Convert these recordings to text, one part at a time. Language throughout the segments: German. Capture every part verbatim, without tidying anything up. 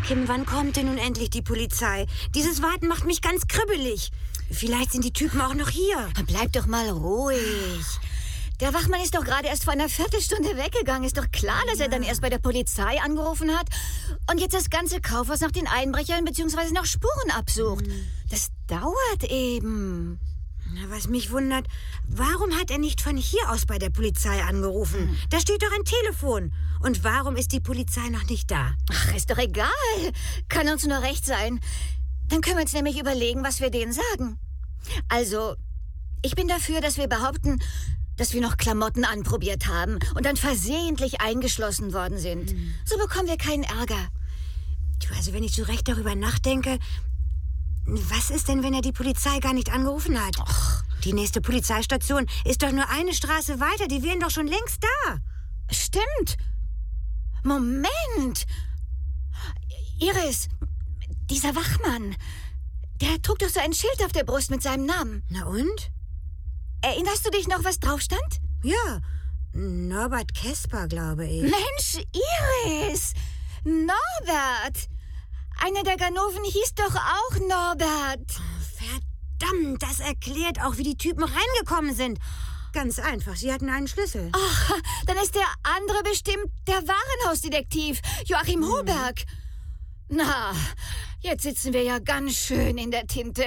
Kim, wann kommt denn nun endlich die Polizei? Dieses Warten macht mich ganz kribbelig. Vielleicht sind die Typen auch noch hier. Bleib doch mal ruhig. Der Wachmann ist doch gerade erst vor einer Viertelstunde weggegangen. Ist doch klar, dass er dann erst bei der Polizei angerufen hat und jetzt das ganze Kaufhaus nach den Einbrechern bzw. nach Spuren absucht. Hm. Das dauert eben. Na, was mich wundert, warum hat er nicht von hier aus bei der Polizei angerufen? Hm. Da steht doch ein Telefon. Und warum ist die Polizei noch nicht da? Ach, ist doch egal. Kann uns nur recht sein. Dann können wir uns nämlich überlegen, was wir denen sagen. Also, ich bin dafür, dass wir behaupten, dass wir noch Klamotten anprobiert haben und dann versehentlich eingeschlossen worden sind. Hm. So bekommen wir keinen Ärger. Du, also wenn ich so recht darüber nachdenke, was ist denn, wenn er die Polizei gar nicht angerufen hat? Och. Die nächste Polizeistation ist doch nur eine Straße weiter. Die wären doch schon längst da. Stimmt. Moment. Iris, dieser Wachmann, der trug doch so ein Schild auf der Brust mit seinem Namen. Na und? Erinnerst du dich noch, was drauf stand? Ja, Norbert Kesper, glaube ich. Mensch, Iris! Norbert! Einer der Ganoven hieß doch auch Norbert. Verdammt, das erklärt auch, wie die Typen reingekommen sind. Ganz einfach, sie hatten einen Schlüssel. Ach, dann ist der andere bestimmt der Warenhausdetektiv, Joachim hm. Hoberg. Na, jetzt sitzen wir ja ganz schön in der Tinte.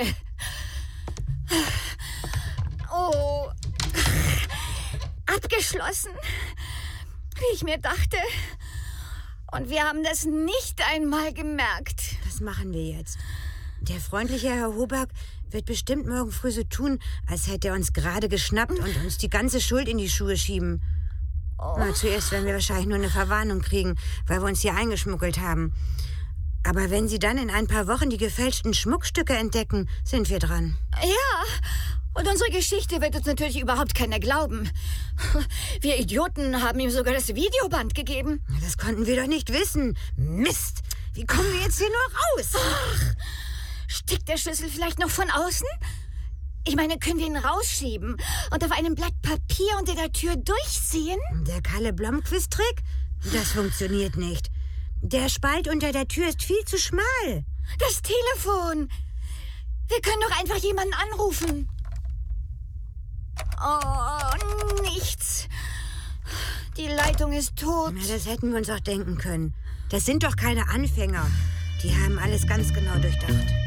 Oh, abgeschlossen, wie ich mir dachte. Und wir haben das nicht einmal gemerkt. Was machen wir jetzt? Der freundliche Herr Hoberg wird bestimmt morgen früh so tun, als hätte er uns gerade geschnappt und uns die ganze Schuld in die Schuhe schieben. Oh. Na, zuerst werden wir wahrscheinlich nur eine Verwarnung kriegen, weil wir uns hier eingeschmuggelt haben. Aber wenn Sie dann in ein paar Wochen die gefälschten Schmuckstücke entdecken, sind wir dran. Ja, und unsere Geschichte wird uns natürlich überhaupt keiner glauben. Wir Idioten haben ihm sogar das Videoband gegeben. Das konnten wir doch nicht wissen. Mist, wie kommen wir jetzt hier nur raus? Ach, steckt der Schlüssel vielleicht noch von außen? Ich meine, können wir ihn rausschieben und auf einem Blatt Papier unter der Tür durchziehen? Der Kalle Blomqvist-Trick? Das funktioniert nicht. Der Spalt unter der Tür ist viel zu schmal. Das Telefon. Wir können doch einfach jemanden anrufen. Oh, nichts. Die Leitung ist tot. Na, das hätten wir uns auch denken können. Das sind doch keine Anfänger. Die haben alles ganz genau durchdacht.